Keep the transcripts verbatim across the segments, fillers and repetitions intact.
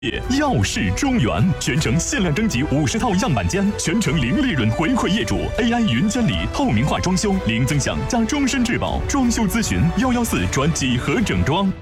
耀世中原全程限量征集五十套样板间，全程零利润回馈业主 ，A I 云监理，透明化装修，零增享加终身质保。装修咨询幺幺四转几何整装。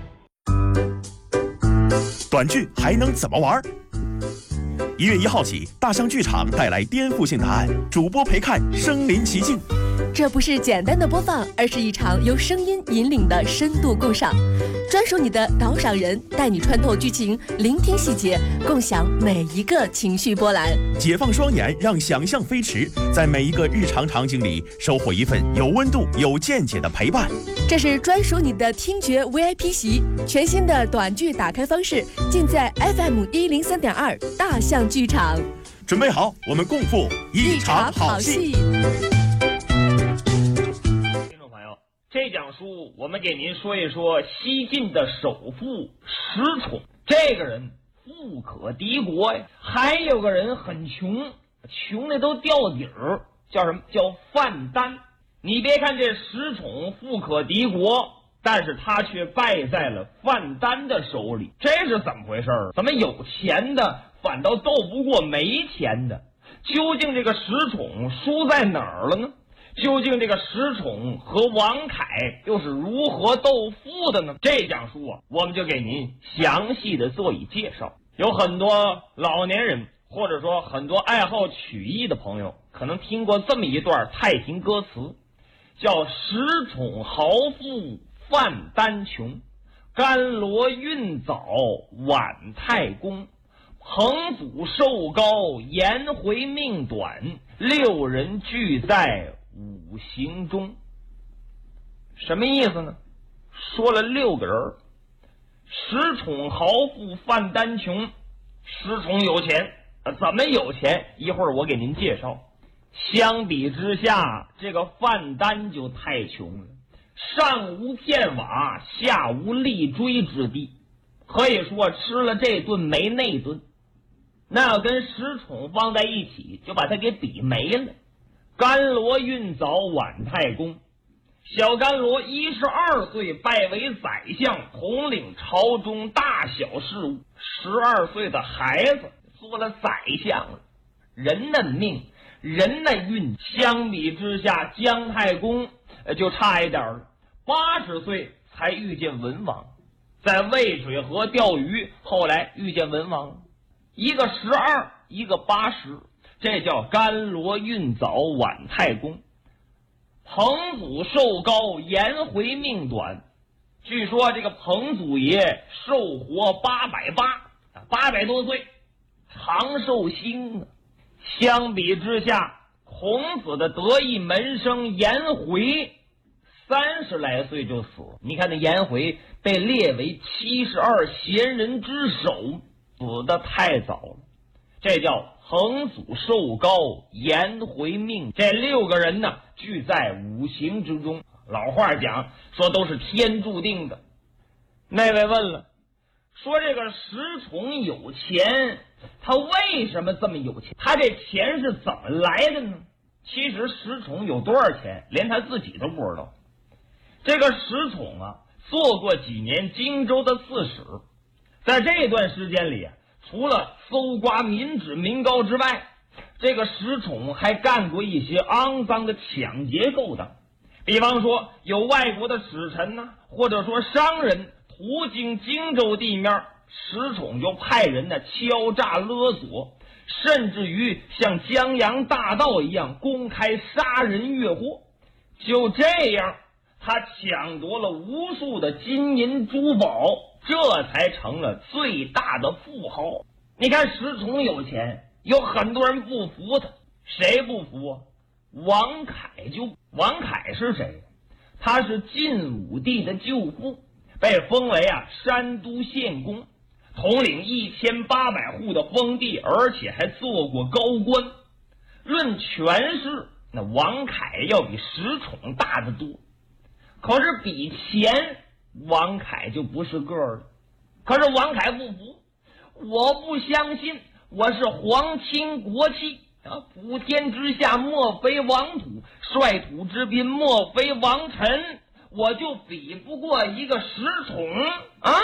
短剧还能怎么玩？一月一号起，大象剧场带来颠覆性答案，主播陪看身临其境。 这不是简单的播放，而是一场由声音引领的深度共赏。专属你的导赏人，带你穿透剧情，聆听细节，共享每一个情绪波澜。 解放双眼，让想象飞驰，在每一个日常场景里收获一份有温度、有见解的陪伴。 这是专属你的听觉 V I P 席，全新的短剧打开方式，尽在 F M 一零三点二大象剧场。 准备好，我们共赴一场好戏。 这讲书我们给您说一说西晋的首富石崇，这个人富可敌国呀。还有个人很穷，穷的都掉底儿，叫什么？叫范丹。你别看这石崇富可敌国，但是他却败在了范丹的手里，这是怎么回事？怎么有钱的反倒斗不过没钱的？究竟这个石崇输在哪儿了呢？究竟这个石崇和王凯又是如何斗富的呢？这讲书啊，我们就给您详细的做以介绍。有很多老年人或者说很多爱好曲艺的朋友可能听过这么一段太平歌词，叫石崇豪富范丹穷，甘罗运早晚太公，彭祖寿高颜回命短，六人俱在五行中。什么意思呢？说了六个人，石崇豪富范丹穷。石崇有钱，怎么有钱？一会儿我给您介绍。相比之下，这个范丹就太穷了，上无片瓦，下无立锥之地，可以说吃了这顿没那顿。那要跟石崇放在一起，就把他给比没了。甘罗运早晚太公，小甘罗一十二岁拜为宰相，统领朝中大小事务。十二岁的孩子做了宰相了，人的命，人的运，相比之下，姜太公就差一点了。八十岁才遇见文王，在渭水河钓鱼，后来遇见文王了。一个十二，一个八十。这叫甘罗运早晚太公。彭祖寿高颜回命短，据说这个彭祖爷寿活八百八，八百多岁，长寿星啊。相比之下，孔子的得意门生颜回三十来岁就死了。你看那颜回被列为七十二贤人之首，死得太早了。这叫彭祖寿高颜回命，这六个人呢聚在五行之中。老话讲说都是天注定的。那位问了，说这个石崇有钱，他为什么这么有钱？他这钱是怎么来的呢？其实石崇有多少钱连他自己都不知道。这个石崇啊做过几年荆州的刺史，在这段时间里啊，除了搜刮民脂民膏之外，这个石崇还干过一些肮脏的抢劫勾当。比方说有外国的使臣呢、啊，或者说商人途经荆州地面，石崇就派人呢敲诈勒索，甚至于像江洋大盗一样公开杀人越货。就这样，他抢夺了无数的金银珠宝，这才成了最大的富豪。你看石崇有钱，有很多人不服他。谁不服啊？王凯就王凯是谁？他是晋武帝的舅父，被封为啊山都县公，统领一千八百户的封地，而且还做过高官。论权势，那王凯要比石崇大得多。可是比钱，王凯就不是个儿了。可是王凯不服，我不相信，我是皇亲国戚啊！普天之下莫非王土，率土之滨莫非王臣，我就比不过一个石崇啊！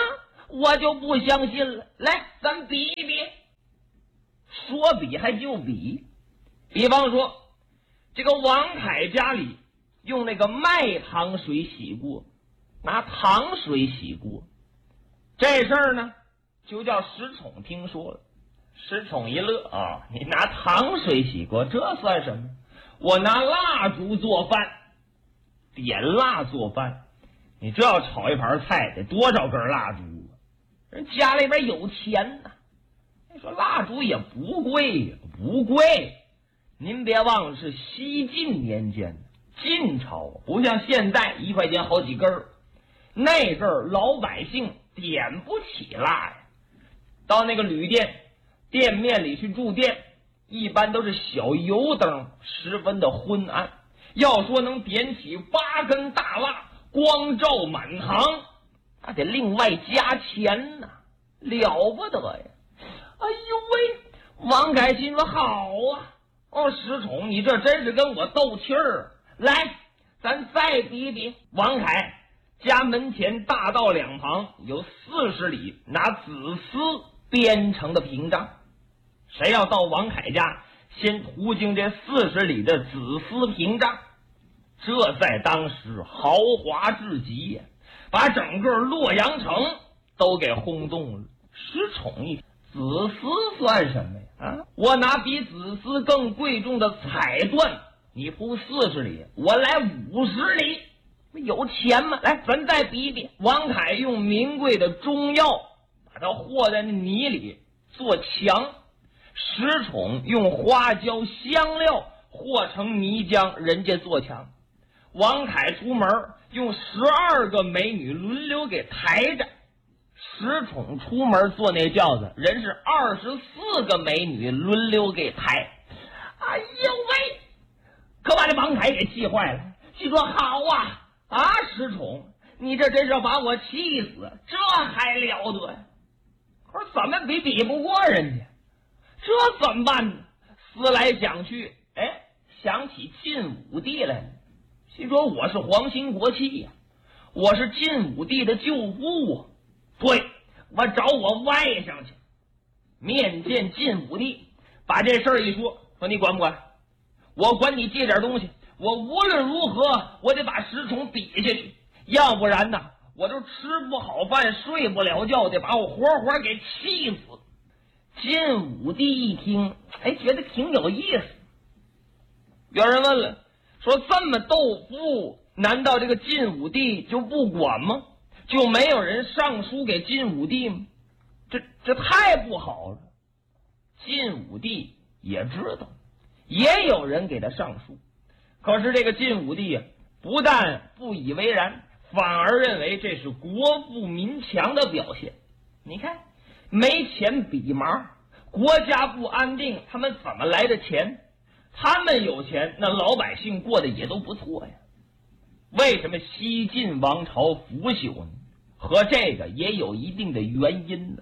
我就不相信了。来，咱比一比。说比还就比。比方说，这个王凯家里用那个麦糖水洗锅，拿糖水洗锅，这事儿呢就叫石宠听说了。石宠一乐啊，你拿糖水洗锅，这算什么？我拿蜡烛做饭，点蜡做饭，你这要炒一盘菜得多少根蜡烛啊？人家里边有钱呐、啊。你说蜡烛也不贵呀，不贵。您别忘了是西晋年间，晋朝不像现在一块钱好几根儿，那阵儿老百姓点不起蜡呀。到那个旅店店面里去住店，一般都是小油灯，十分的昏暗。要说能点起八根大蜡，光照满堂，那得另外加钱呐、啊，了不得呀！哎呦喂，王凯心说好啊，哦，石宠，你这真是跟我斗气儿。来，咱再比比。王凯家门前大道两旁有四十里拿紫丝编成的屏障，谁要到王凯家，先途经这四十里的紫丝屏障，这在当时豪华至极呀，把整个洛阳城都给轰动了。石宠一紫丝算什么呀？啊，我拿比紫丝更贵重的彩缎，你铺四十里，我来五十里，有钱吗？来，咱再比一比。王凯用名贵的中药把它和在那泥里做墙，石宠用花椒香料和成泥浆，人家做墙。王凯出门用十二个美女轮流给抬着，石宠出门坐那轿子，人是二十四个美女轮流给抬。哎呦喂，可把这王凯给气坏了，心说好啊啊，石宠，你这真是把我气死，这还了得呀！可是怎么比比不过人家，这怎么办呢？思来想去，哎，想起晋武帝来了，心说我是皇亲国戚呀、啊，我是晋武帝的舅父啊。对，我找我外甥去，面见晋武帝，把这事儿一说，说你管不管？我管你借点东西，我无论如何我得把石宠比下去，要不然呢，我就吃不好饭，睡不了觉，得把我活活给气死。晋武帝一听，哎，觉得挺有意思。有人问了，说这么斗富，难道这个晋武帝就不管吗？就没有人上书给晋武帝吗？这这太不好了。晋武帝也知道，也有人给他上书，可是这个晋武帝啊，不但不以为然，反而认为这是国富民强的表现。你看，没钱比毛，国家不安定，他们怎么来的钱？他们有钱，那老百姓过得也都不错呀。为什么西晋王朝腐朽呢？和这个也有一定的原因呢。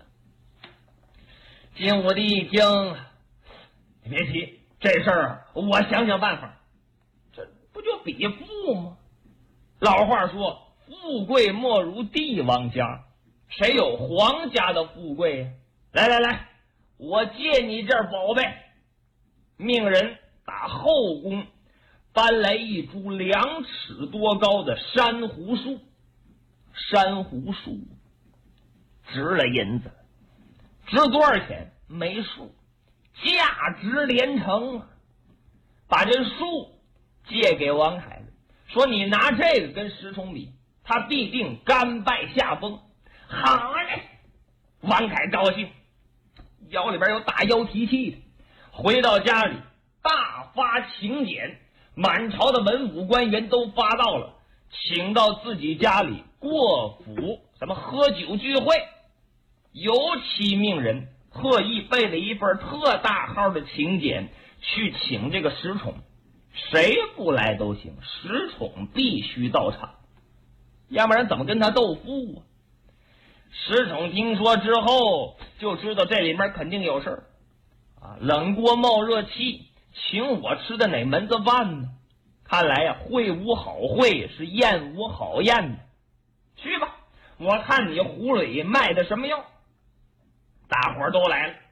晋武帝一听，你别提这事儿，我想想办法。这不就比富吗？老话说，富贵莫如帝王家，谁有皇家的富贵呀？来来来，我借你这宝贝。命人打后宫搬来一株两尺多高的珊瑚树，珊瑚树值了银子，值多少钱没数，价值连城啊！把这树借给王凯了，说你拿这个跟石崇比，他必定甘拜下风。好嘞，王凯高兴，腰里边有打腰提气的，回到家里大发请柬，满朝的文武官员都发到了，请到自己家里过府，咱们喝酒聚会。尤其命人特意备了一份特大号的请柬去请这个石宠，谁不来都行，石宠必须到场，要不然怎么跟他斗富啊？石宠听说之后就知道这里面肯定有事儿啊！冷锅冒热气，请我吃的哪门子饭呢？看来呀、啊，会无好会，是宴无好宴的。去吧， 我看你葫芦里卖的什么药？大伙儿都来了，